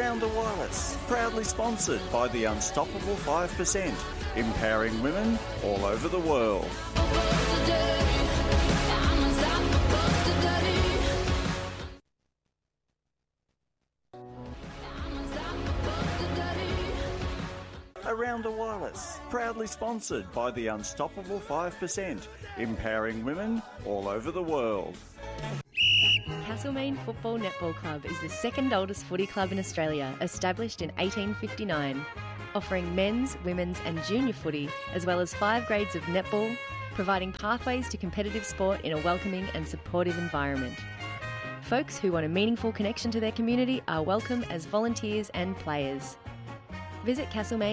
Around the Wireless, proudly sponsored by the Unstoppable 5%, empowering women all over the world. Around the Wireless, proudly sponsored by the Unstoppable 5%, empowering women all over the world. Castlemaine Football Netball Club is the second oldest footy club in Australia, established in 1859, offering men's, women's and junior footy, as well as 5 grades of netball, providing pathways to competitive sport in a welcoming and supportive environment. Folks who want a meaningful connection to their community are welcome as volunteers and players. Visit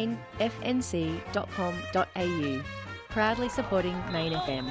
castlemanefnc.com.au, proudly supporting Main FM.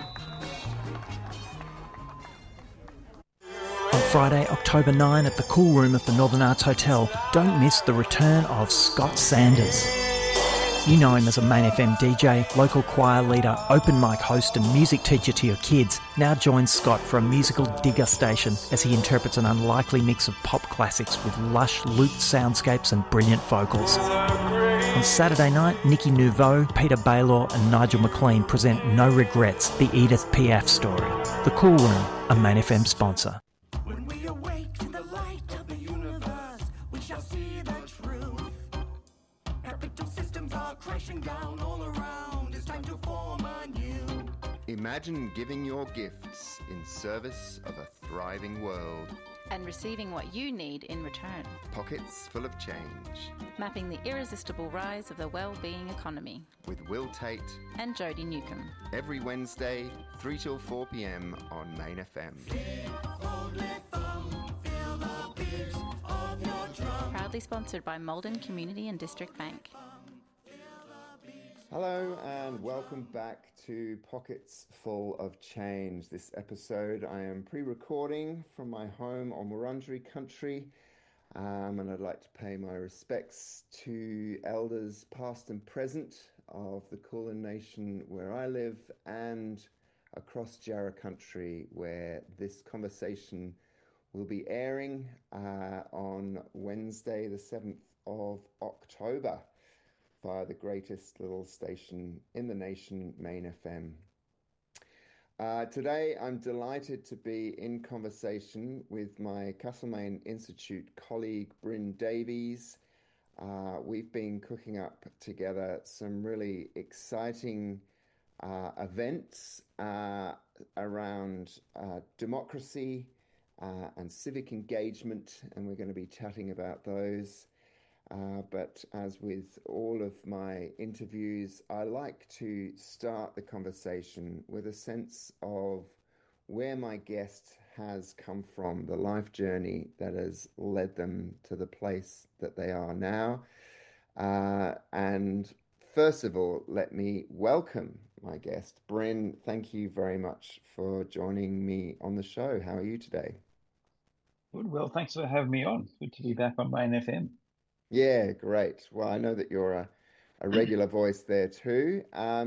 On Friday, October 9 at the Cool Room of the Northern Arts Hotel, don't miss the return of Scott Sanders. You know him as a Main FM DJ, local choir leader, open mic host and music teacher to your kids. Now join Scott for a musical degustation as he interprets an unlikely mix of pop classics with lush, looped soundscapes and brilliant vocals. On Saturday night, Nikki Nouveau, Peter Baylor and Nigel McLean present No Regrets, the Edith Piaf story. The Cool Room, a Main FM sponsor. When we awake to the light of the universe, we shall see the truth. Capital systems are crashing down all around. It's time to form anew. Imagine giving your gifts in service of a thriving world. And receiving what you need in return. Pockets full of change. Mapping the irresistible rise of the well-being economy. With Will Tate and Jodie Newcombe. Every Wednesday, 3 till 4 p.m. on Main FM. Proudly sponsored by Malden Community and District Bank. Hello and welcome back to Pockets Full of Change. This episode I am pre-recording from my home on Wurundjeri country, and I'd like to pay my respects to elders past and present of the Kulin Nation where I live and across Jarrah country where this conversation will be airing on Wednesday the 7th of October. Via the greatest little station in the nation, Main FM. Today, I'm delighted to be in conversation with my Castlemaine Institute colleague, Bryn Davies. We've been cooking up together some really exciting events around democracy and civic engagement, and we're going to be chatting about those. But as with all of my interviews, I like to start the conversation with a sense of where my guest has come from, the life journey that has led them to the place that they are now. And first of all, let me welcome my guest. Bryn, thank you very much for joining me on the show. How are you today? Good. Well, thanks for having me on. Good to be back on Main FM. Yeah, great. Well, I know that you're a regular voice there too.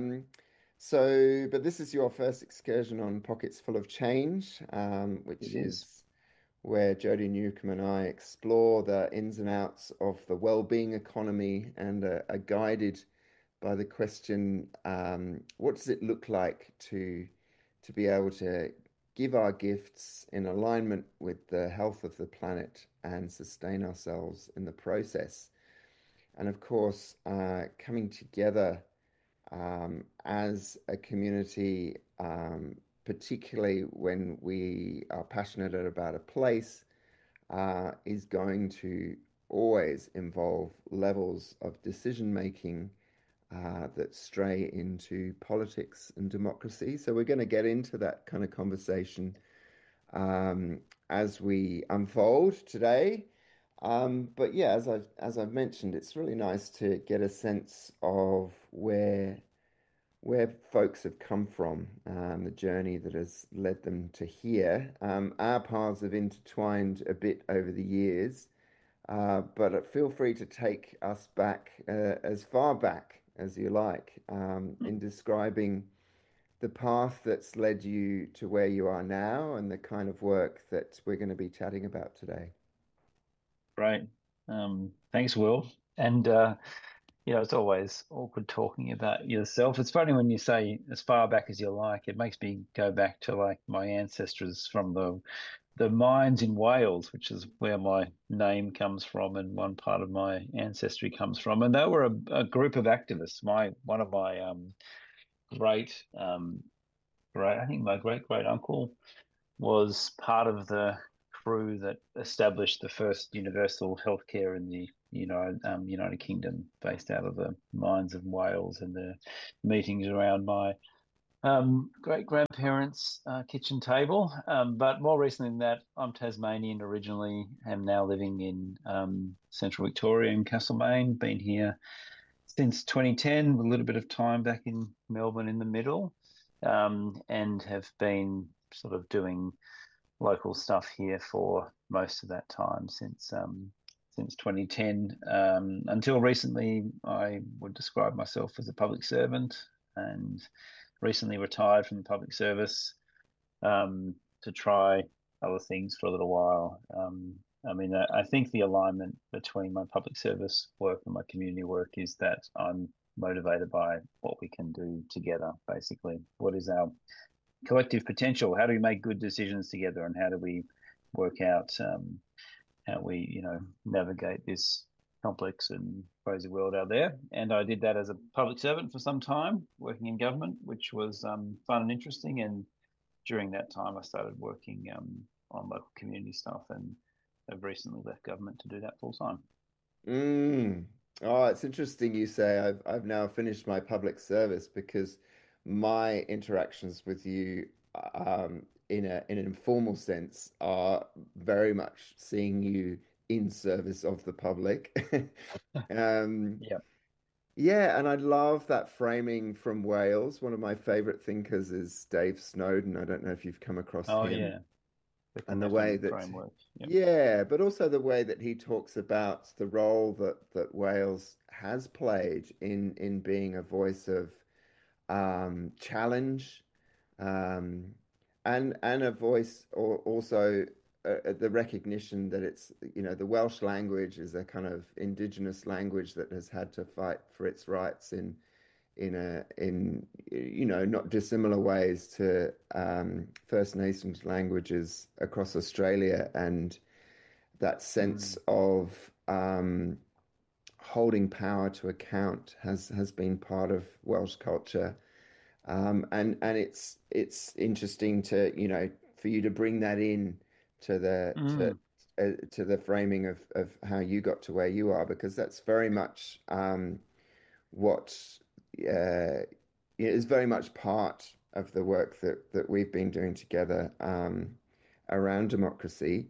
But this is your first excursion on Pockets Full of Change, which is where Jodie Newcombe and I explore the ins and outs of the well-being economy and are guided by the question, what does it look like to be able to give our gifts in alignment with the health of the planet and sustain ourselves in the process. And of course, coming together as a community, particularly when we are passionate about a place, is going to always involve levels of decision-making that stray into politics and democracy. So we're going to get into that kind of conversation as we unfold today. But yeah, as I've mentioned, it's really nice to get a sense of where folks have come from, the journey that has led them to here. Our paths have intertwined a bit over the years, but feel free to take us back as far back as you like in describing the path that's led you to where you are now and the kind of work that we're going to be chatting about today. Right. Thanks, Will. And it's always awkward talking about yourself. It's funny when you say as far back as you like. It makes me go back to like my ancestors from the mines in Wales, which is where my name comes from and one part of my ancestry comes from. And they were a group of activists. One of my great great I think my great uncle was part of the crew that established the first universal healthcare in the United Kingdom, based out of the mines of Wales, and the meetings around my great grandparents' kitchen table. But more recently than that, I'm Tasmanian originally, am now living in central Victoria in Castlemaine. Been here since 2010, with a little bit of time back in Melbourne in the middle, and have been sort of doing local stuff here for most of that time since 2010. Until recently, I would describe myself as a public servant, and recently retired from the public service to try other things for a little while. I think the alignment between my public service work and my community work is that I'm motivated by what we can do together, basically. What is our collective potential? How do we make good decisions together, and how do we work out how we, navigate this complex and crazy world out there? And I did that as a public servant for some time, working in government, which was fun and interesting. And during that time, I started working on local community stuff, and have recently left government to do that full time. Oh, it's interesting you say I've now finished my public service, because my interactions with you in an informal sense are very much seeing you in service of the public. Yeah. Yeah, and I love that framing from Wales. One of my favorite thinkers is Dave Snowden. I don't know if you've come across Oh, him. yeah. The And the way commitment that, framework. Yeah. yeah, but also the way that he talks about the role that Wales has played in being a voice of challenge, um, and a voice, or also the recognition that the Welsh language is a kind of indigenous language that has had to fight for its rights in not dissimilar ways to First Nations languages across Australia, and that sense of holding power to account has been part of Welsh culture. And it's interesting for you to bring that in to the framing of how you got to where you are, because that's very much what is very much part of the work that we've been doing together around democracy.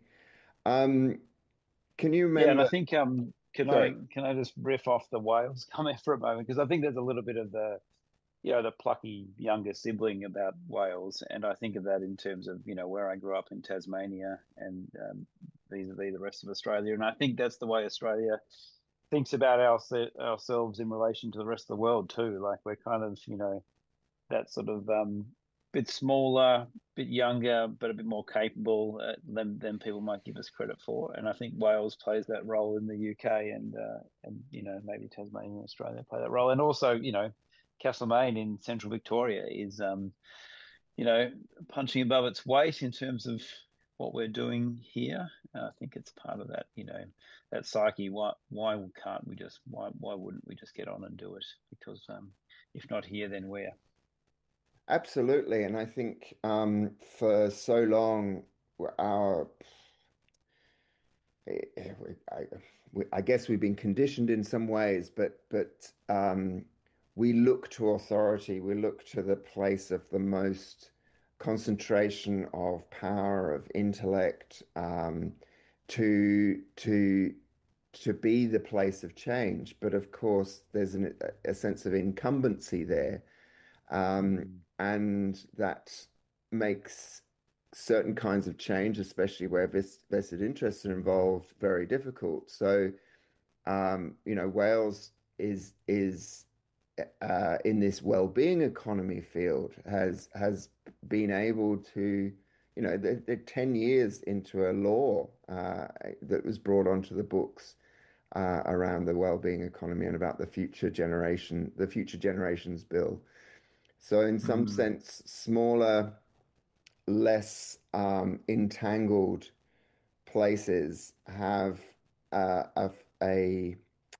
Can you Yeah, and I remember? think Sorry. can I just riff off the Wales comment for a moment, because I think there's a little bit of the plucky younger sibling about Wales, and I think of that in terms of where I grew up in Tasmania, and vis-a-vis the rest of Australia, and I think that's the way Australia thinks about ourselves in relation to the rest of the world too. Like, we're kind of that sort of bit smaller, bit younger, but a bit more capable than people might give us credit for. And I think Wales plays that role in the UK, and maybe Tasmania and Australia play that role. And also, Castlemaine in central Victoria is punching above its weight in terms of what we're doing here. I think it's part of that, that psyche. Why wouldn't we just get on and do it? Because if not here, then where? Absolutely. And I think for so long, our I guess we've been conditioned in some ways, but we look to authority. We look to the place of the most concentration of power, of intellect, to be the place of change. But of course, there's a sense of incumbency there, and that makes certain kinds of change, especially where vested interests are involved, very difficult. So, Wales is in this well-being economy field has been able to, they're 10 years into a law that was brought onto the books around the well-being economy and about the future generations bill. So in some Mm, sense, smaller, less entangled places have a, a,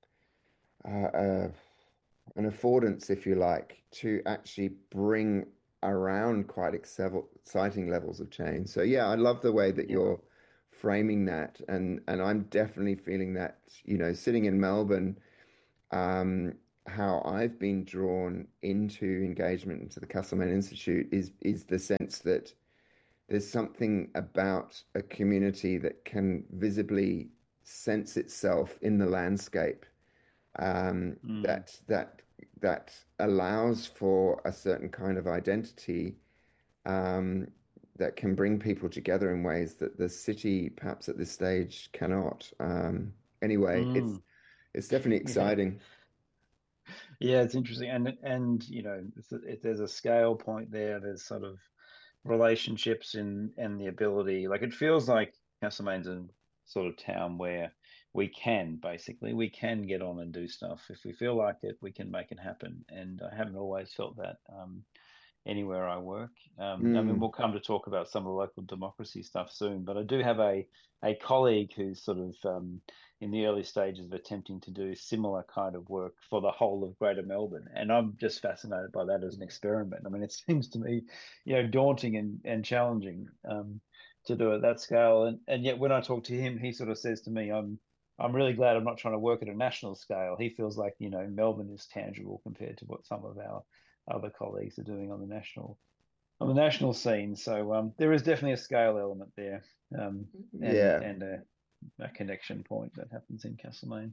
a an affordance, if you like, to actually bring around quite exciting levels of change. So yeah, I love the way that yeah. you're framing that, and I'm definitely feeling that, sitting in Melbourne, um, how I've been drawn into engagement into the Castlemaine Institute is the sense that there's something about a community that can visibly sense itself in the landscape, Mm, that allows for a certain kind of identity, um, that can bring people together in ways that the city perhaps at this stage cannot. Anyway, mm, it's definitely yeah. exciting. Yeah, it's interesting, and there's a scale point there. There's sort of relationships and the ability. Like it feels like Castlemaine's a sort of town where we can get on and do stuff if we feel like it. We can make it happen, and I haven't always felt that. Anywhere I work. I mean, Mm, we'll come to talk about some of the local democracy stuff soon, but I do have a colleague who's sort of in the early stages of attempting to do similar kind of work for the whole of Greater Melbourne, and I'm just fascinated by that as an experiment. I mean, it seems to me, daunting and challenging to do at that scale, and yet when I talk to him, he sort of says to me, I'm really glad I'm not trying to work at a national scale. He feels like, Melbourne is tangible compared to what some of our other colleagues are doing on the national scene. So there is definitely a scale element there, and yeah, a connection point that happens in Castlemaine.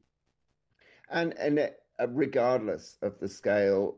and regardless of the scale,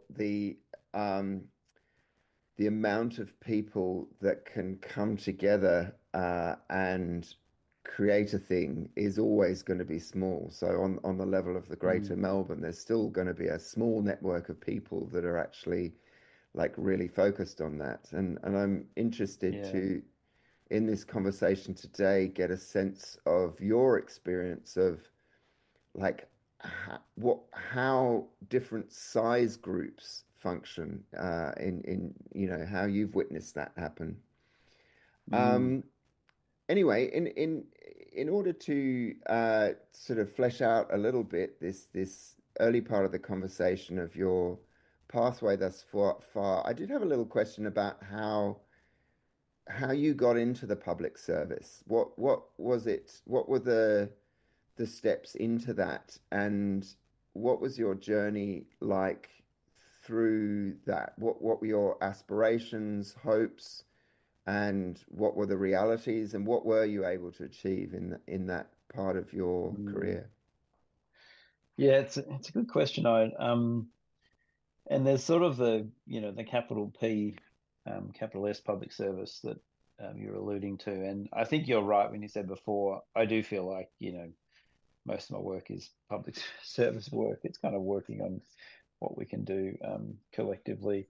the amount of people that can come together and create a thing is always going to be small. So on the level of the Greater Mm, Melbourne, there's still going to be a small network of people that are actually like really focused on that. And I'm interested yeah. to, in this conversation today, get a sense of your experience of like how different size groups function, in how you've witnessed that happen. Mm, Um, anyway, in order to sort of flesh out a little bit this early part of the conversation of your pathway thus far, I did have a little question about how you got into the public service. What was it? What were the steps into that, and what was your journey like through that? What were your aspirations, hopes, and what were the realities, and what were you able to achieve in that part of your mm. career? Yeah, it's a good question. And there's sort of the capital P, capital S public service that you're alluding to, and I think you're right when you said before. I do feel like most of my work is public service work. It's kind of working on what we can do collectively,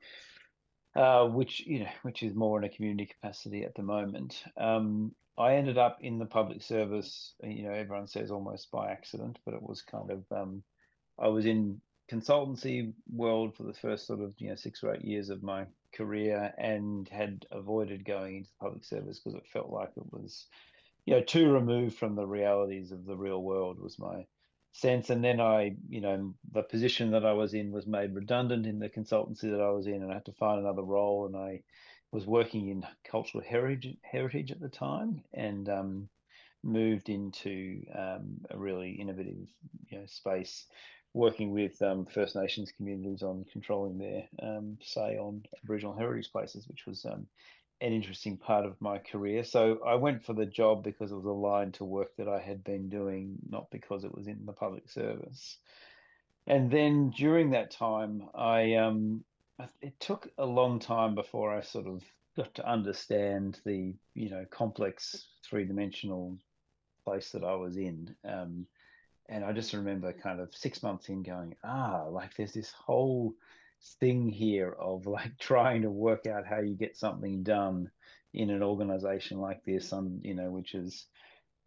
which is more in a community capacity at the moment. I ended up in the public service. Everyone says almost by accident, but it was kind of I was in consultancy world for the first sort of 6 or 8 years of my career, and had avoided going into the public service because it felt like it was too removed from the realities of the real world, was my sense. And then the position that I was in was made redundant in the consultancy that I was in, and I had to find another role. And I was working in cultural heritage at the time, and moved into a really innovative, space, working with First Nations communities on controlling their say on Aboriginal heritage places, which was an interesting part of my career. So I went for the job because it was aligned to work that I had been doing, not because it was in the public service. And then during that time, it took a long time before I sort of got to understand the complex three-dimensional place that I was in. And I just remember kind of 6 months in going, like there's this whole thing here of like trying to work out how you get something done in an organization like this, which is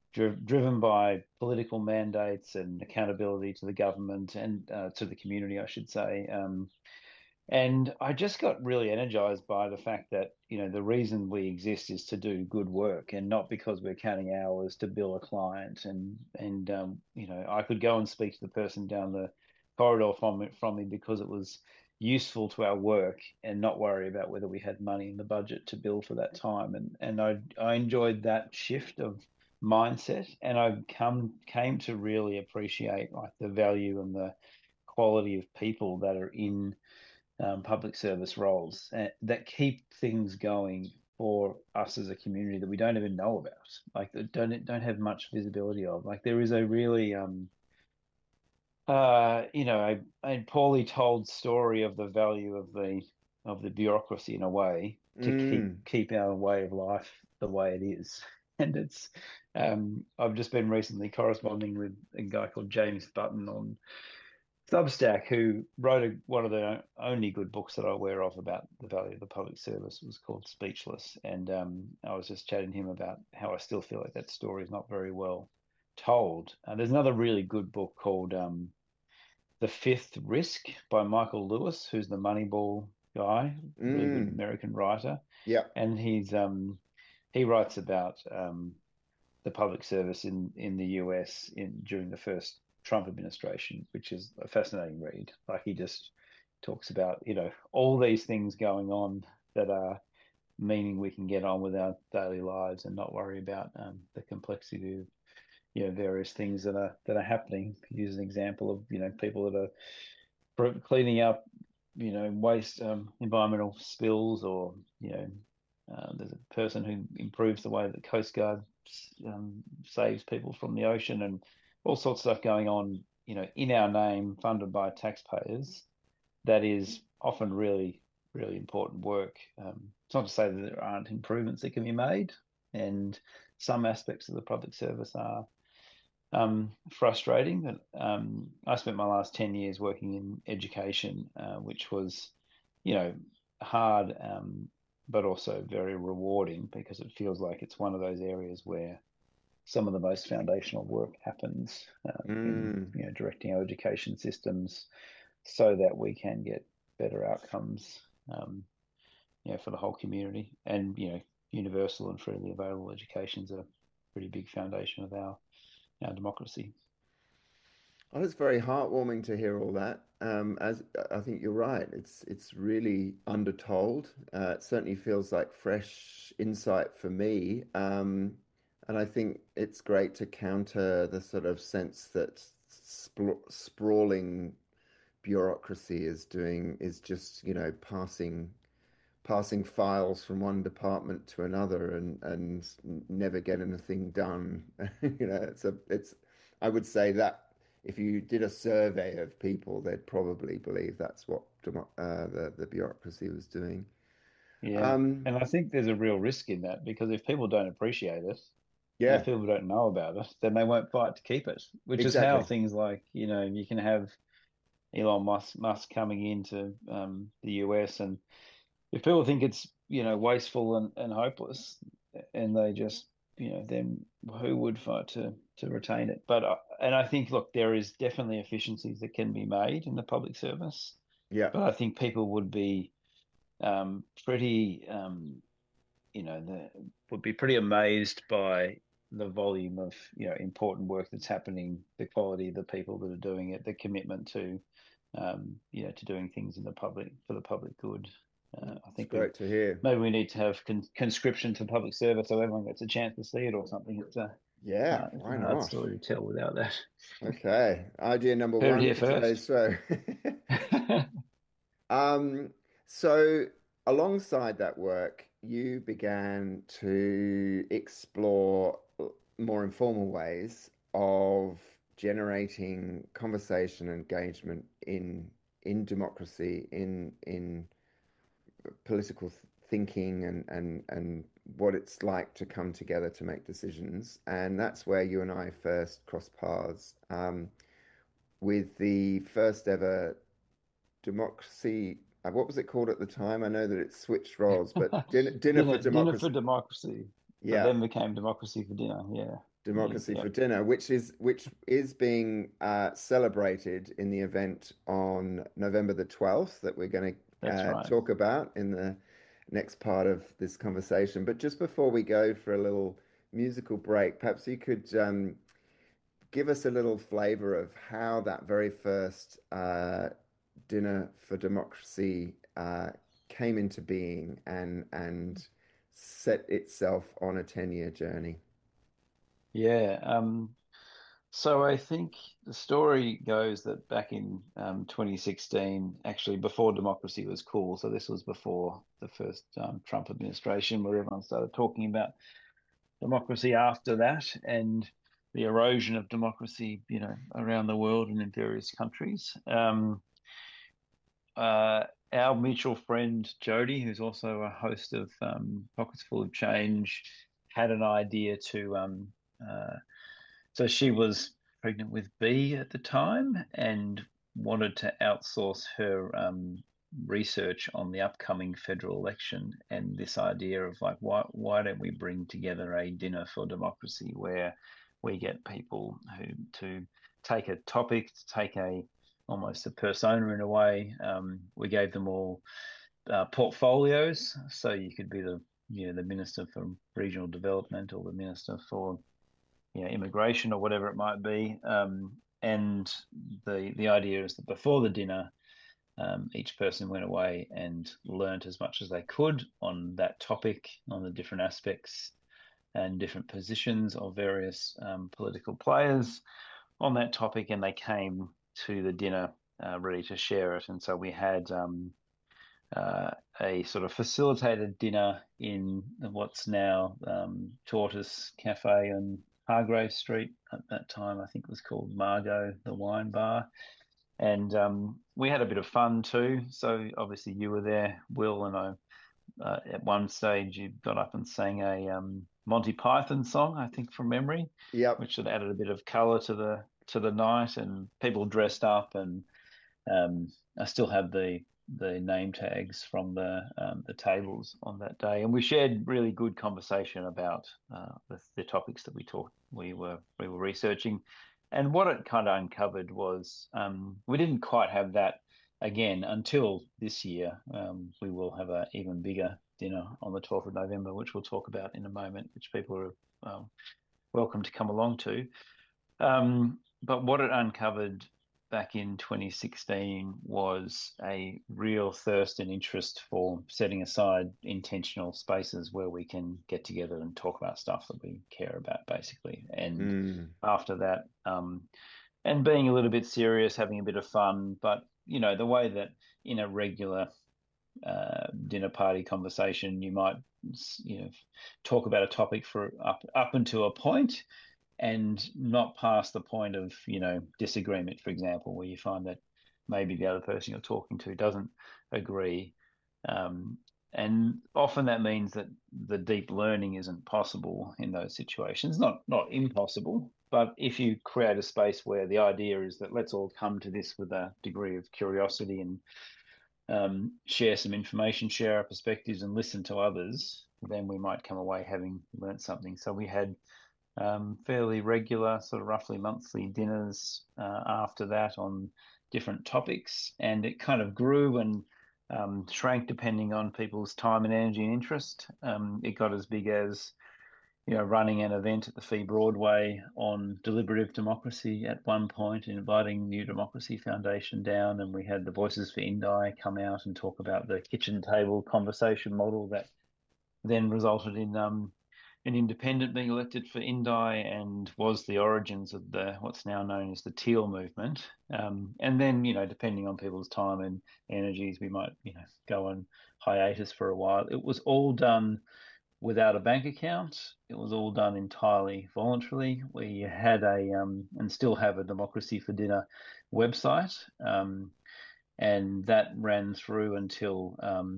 driven by political mandates and accountability to the government and to the community, I should say. And I just got really energized by the fact that, the reason we exist is to do good work and not because we're counting hours to bill a client. And I could go and speak to the person down the corridor from me because it was useful to our work and not worry about whether we had money in the budget to bill for that time. And I enjoyed that shift of mindset, and I came to really appreciate like the value and the quality of people that are in public service roles that keep things going for us as a community that we don't even know about, like that don't have much visibility of. Like there is a really a poorly told story of the value of the bureaucracy in a way to keep our way of life the way it is. And it's I've just been recently corresponding with a guy called James Button on Substack, who wrote one of the only good books that I'm aware of about the value of the public service. It was called Speechless. And I was just chatting to him about how I still feel like that story is not very well told. There's another really good book called The Fifth Risk by Michael Lewis, who's the Moneyball guy, really good American writer. Yeah. And he writes about the public service in the US during the first Trump administration, which is a fascinating read. Like he just talks about, all these things going on that are meaning we can get on with our daily lives and not worry about the complexity of, various things that are happening. Use an example of, people that are cleaning up, waste, environmental spills, or, there's a person who improves the way that Coast Guard saves people from the ocean, and all sorts of stuff going on, in our name, funded by taxpayers. That is often really, really important work. It's not to say that there aren't improvements that can be made, and some aspects of the public service are frustrating. But I spent my last 10 years working in education, which was, hard, but also very rewarding because it feels like it's one of those areas where some of the most foundational work happens in directing our education systems so that we can get better outcomes for the whole community. And universal and freely available education is a pretty big foundation of our democracy. Oh, it's very heartwarming to hear all that. As I think you're right, it's really undertold. It certainly feels like fresh insight for me. And I think it's great to counter the sort of sense that sprawling bureaucracy is just, passing files from one department to another and never get anything done. I would say that if you did a survey of people, they'd probably believe that's what the bureaucracy was doing. Yeah, and I think there's a real risk in that, because if people don't appreciate it, Yeah, if people don't know about it, then they won't fight to keep it, which is how things like, you can have Elon Musk coming into the US, and if people think it's, wasteful and hopeless, and they just, then who would fight to retain it? But and I think, look, there is definitely efficiencies that can be made in the public service, yeah, but I think people would be pretty, would be pretty amazed by the volume of, important work that's happening, the quality of the people that are doing it, the commitment to, to doing things in the public for the public good. I think it's great to hear. Maybe we need to have conscription to public service so everyone gets a chance to see it or something. It's why it's a hard not? story to tell without that. Okay, idea number Heard one here for today's first. show. So alongside that work, you began to explore more informal ways of generating conversation engagement in democracy, in political thinking, and what it's like to come together to make decisions. And that's where you and I first crossed paths, with the first ever democracy. What was it called at the time? I know that it switched roles, but dinner for Dinner democracy. for Democracy. That Yeah, then became Democracy for Dinner. Yeah. Democracy Yeah, for Dinner, which is being celebrated in the event on November the 12th that we're going to that's right. talk about in the next part of this conversation. But just before we go for a little musical break, perhaps you could give us a little flavor of how that very first Dinner for Democracy came into being and set itself on a 10-year journey. Yeah. So I think the story goes that back in 2016, actually before democracy was cool, so this was before the first Trump administration, where everyone started talking about democracy after that and the erosion of democracy, around the world and in various countries. Our mutual friend Jody, who's also a host of Pockets Full of Change, had an idea to. So she was pregnant with B at the time and wanted to outsource her research on the upcoming federal election, and this idea of like, why don't we bring together a dinner for democracy where we get people who to take a topic, to take almost a persona in a way. We gave them all portfolios, so you could be the minister for regional development or the minister for immigration or whatever it might be. And the idea is that before the dinner, each person went away and learnt as much as they could on that topic, on the different aspects and different positions of various political players on that topic, and they came to the dinner ready to share it. And so we had a sort of facilitated dinner in what's now Tortoise Cafe on Hargrave Street. At that time, I think it was called Margot, the wine bar. And we had a bit of fun too. So obviously you were there, Will, and I. At one stage, you got up and sang a Monty Python song, I think from memory, Yep. which had added a bit of colour to the night, and people dressed up. And I still have the name tags from the tables on that day, and we shared really good conversation about the topics that we were researching. And what it kind of uncovered was we didn't quite have that again until this year. We will have an even bigger dinner on the 12th of November, which we'll talk about in a moment, which people are welcome to come along to. But what it uncovered back in 2016 was a real thirst and interest for setting aside intentional spaces where we can get together and talk about stuff that we care about, basically. And after that, and being a little bit serious, having a bit of fun, but the way that in a regular dinner party conversation, you might talk about a topic for up until a point, and not past the point of disagreement, for example, where you find that maybe the other person you're talking to doesn't agree. And often that means that the deep learning isn't possible in those situations. Not impossible, but if you create a space where the idea is that let's all come to this with a degree of curiosity and share some information, share our perspectives, and listen to others, then we might come away having learnt something. So we had fairly regular, sort of roughly monthly dinners after that on different topics, and it kind of grew and shrank depending on people's time and energy and interest. It got as big as running an event at the Fee Broadway on deliberative democracy at one point, inviting New Democracy Foundation down, and we had the Voices for Indi come out and talk about the kitchen table conversation model that then resulted in an independent being elected for Indi and was the origins of what's now known as the Teal movement. And then, depending on people's time and energies, we might, go on hiatus for a while. It was all done without a bank account. It was all done entirely voluntarily. We had and still have a Democracy for Dinner website, and that ran through until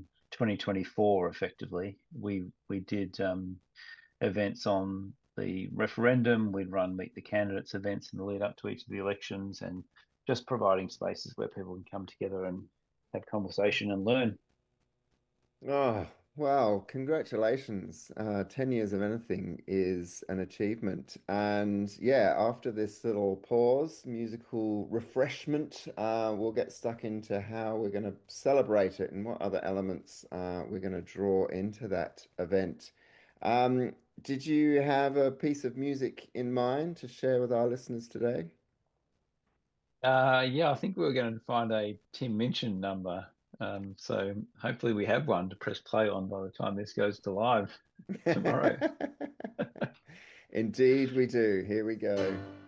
2024. Effectively, we did events on the referendum. We'd run Meet the Candidates events in the lead up to each of the elections, and just providing spaces where people can come together and have conversation and learn. Oh, Wow, congratulations. 10 years of anything is an achievement. And yeah, after this little pause, musical refreshment, we'll get stuck into how we're going to celebrate it and what other elements we're going to draw into that event. Um, did you have a piece of music in mind to share with our listeners today? Yeah, I think we were going to find a Tim Minchin number. So hopefully we have one to press play on by the time this goes to live tomorrow. Indeed, we do. Here we go.